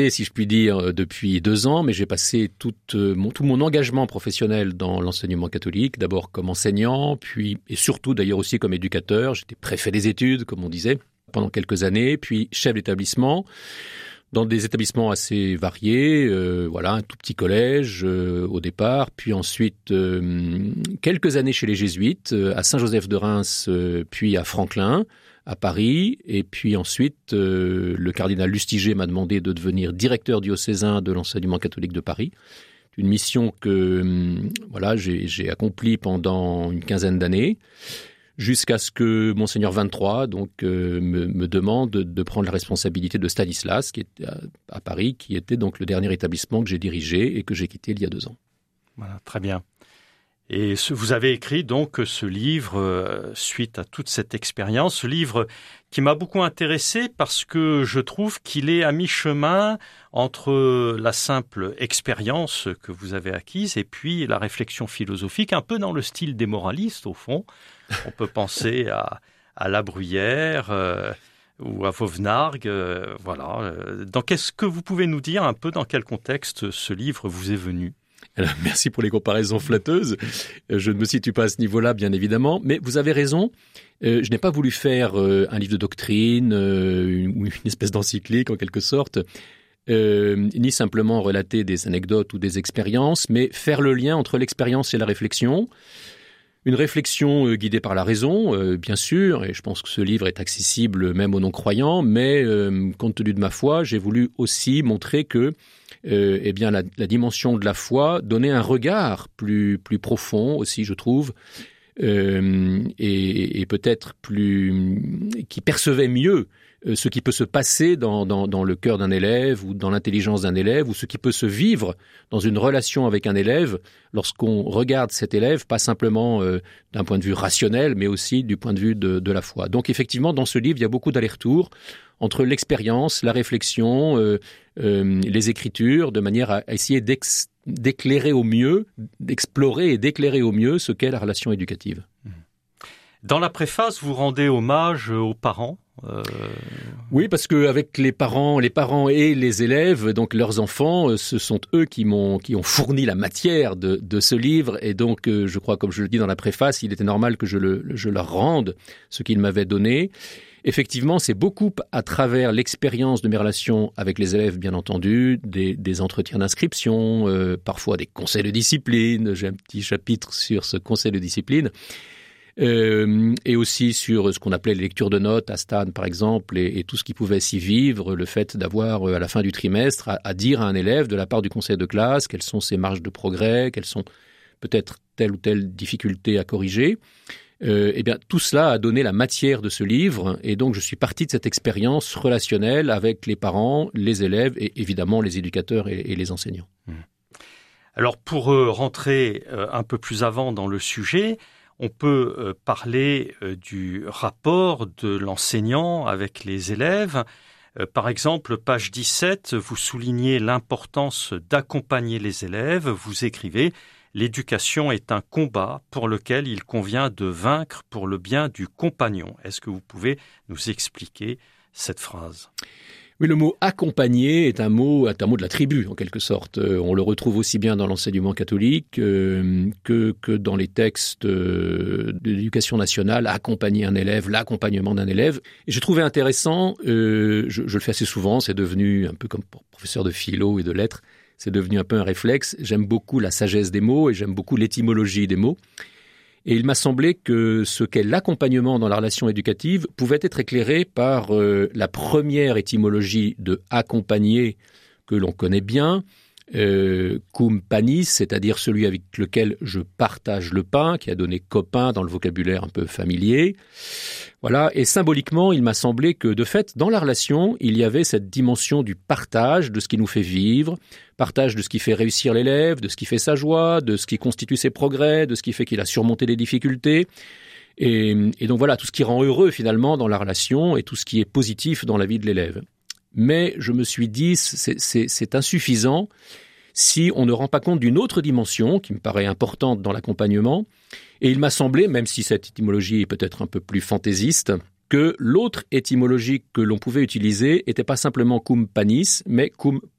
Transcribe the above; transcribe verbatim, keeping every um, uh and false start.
si je puis dire, depuis deux ans, mais j'ai passé tout mon, tout mon engagement professionnel dans l'enseignement catholique, d'abord comme enseignant, puis et surtout d'ailleurs aussi comme éducateur. J'étais préfet des études, comme on disait, pendant quelques années, puis chef d'établissement, dans des établissements assez variés, euh, voilà, un tout petit collège euh, au départ, puis ensuite euh, quelques années chez les Jésuites, euh, à Saint-Joseph de Reims, euh, puis à Franklin, à Paris, et puis ensuite euh, le cardinal Lustiger m'a demandé de devenir directeur diocésain de l'enseignement catholique de Paris. Une mission que euh, voilà j'ai, j'ai accomplie pendant une quinzaine d'années, jusqu'à ce que Monseigneur vingt-trois donc, euh, me, me demande de prendre la responsabilité de Stanislas, qui était à, à Paris, qui était donc le dernier établissement que j'ai dirigé et que j'ai quitté il y a deux ans. Voilà, très bien. Et ce, vous avez écrit donc ce livre euh, suite à toute cette expérience, ce livre qui m'a beaucoup intéressé parce que je trouve qu'il est à mi-chemin entre la simple expérience que vous avez acquise et puis la réflexion philosophique, un peu dans le style des moralistes au fond. On peut penser à, à La Bruyère euh, ou à Vauvenargues. Euh, voilà. Donc, est-ce que vous pouvez nous dire un peu dans quel contexte ce livre vous est venu ? Alors, merci pour les comparaisons flatteuses. Je ne me situe pas à ce niveau-là, bien évidemment, mais vous avez raison. Euh, je n'ai pas voulu faire euh, un livre de doctrine euh, une, ou une espèce d'encyclique en quelque sorte, euh, ni simplement relater des anecdotes ou des expériences, mais faire le lien entre l'expérience et la réflexion. Une réflexion euh, guidée par la raison, euh, bien sûr, et je pense que ce livre est accessible même aux non-croyants, mais euh, compte tenu de ma foi, j'ai voulu aussi montrer que euh, eh bien, la, la dimension de la foi donnait un regard plus, plus profond aussi, je trouve, euh, et, et peut-être plus qui percevait mieux ce qui peut se passer dans, dans, dans le cœur d'un élève ou dans l'intelligence d'un élève ou ce qui peut se vivre dans une relation avec un élève lorsqu'on regarde cet élève, pas simplement euh, d'un point de vue rationnel, mais aussi du point de vue de, de la foi. Donc effectivement, dans ce livre, il y a beaucoup d'allers-retours entre l'expérience, la réflexion, euh, euh, les écritures, de manière à essayer d'ex- d'éclairer au mieux, d'explorer et d'éclairer au mieux ce qu'est la relation éducative. Dans la préface, vous rendez hommage aux parents. Euh... Oui, parce que avec les parents, les parents et les élèves, donc leurs enfants, ce sont eux qui m'ont, qui ont fourni la matière de, de ce livre, et donc je crois, comme je le dis dans la préface, il était normal que je le, je leur rende ce qu'ils m'avaient donné. Effectivement, c'est beaucoup à travers l'expérience de mes relations avec les élèves, bien entendu, des, des entretiens d'inscription, euh, parfois des conseils de discipline. J'ai un petit chapitre sur ce conseil de discipline. Euh, et aussi sur ce qu'on appelait les lectures de notes à Stade, par exemple, et, et tout ce qui pouvait s'y vivre, le fait d'avoir, à la fin du trimestre, à, à dire à un élève, de la part du conseil de classe, quelles sont ses marges de progrès, quelles sont peut-être telle ou telle difficulté à corriger. Euh, eh bien, tout cela a donné la matière de ce livre, et donc je suis parti de cette expérience relationnelle avec les parents, les élèves, et évidemment les éducateurs et, et les enseignants. Alors, pour euh, rentrer euh, un peu plus avant dans le sujet, on peut euh, parler euh, du rapport de l'enseignant avec les élèves. Euh, par exemple, page dix-sept, vous soulignez l'importance d'accompagner les élèves. Vous écrivez « L'éducation est un combat pour lequel il convient de vaincre pour le bien du compagnon ». Est-ce que vous pouvez nous expliquer cette phrase ? Oui, le mot « accompagner » est un mot, est un mot de la tribu, en quelque sorte. Euh, on le retrouve aussi bien dans l'enseignement catholique euh, que, que dans les textes euh, de l'éducation nationale, accompagner un élève, l'accompagnement d'un élève. Et j'ai trouvé intéressant, euh, je, je le fais assez souvent, c'est devenu un peu comme pour professeur de philo et de lettres, c'est devenu un peu un réflexe. J'aime beaucoup la sagesse des mots et j'aime beaucoup l'étymologie des mots. Et il m'a semblé que ce qu'est l'accompagnement dans la relation éducative pouvait être éclairé par euh, la première étymologie de « accompagner » que l'on connaît bien, euh, cum panis, c'est-à-dire celui avec lequel je partage le pain, qui a donné copain dans le vocabulaire un peu familier. Voilà, et symboliquement, il m'a semblé que, de fait, dans la relation, il y avait cette dimension du partage de ce qui nous fait vivre, partage de ce qui fait réussir l'élève, de ce qui fait sa joie, de ce qui constitue ses progrès, de ce qui fait qu'il a surmonté des difficultés. Et, et donc voilà, tout ce qui rend heureux finalement dans la relation et tout ce qui est positif dans la vie de l'élève. Mais je me suis dit, c'est, c'est, c'est insuffisant si on ne rend pas compte d'une autre dimension qui me paraît importante dans l'accompagnement. Et il m'a semblé, même si cette étymologie est peut-être un peu plus fantaisiste, que l'autre étymologie que l'on pouvait utiliser n'était pas simplement cum panis, mais cum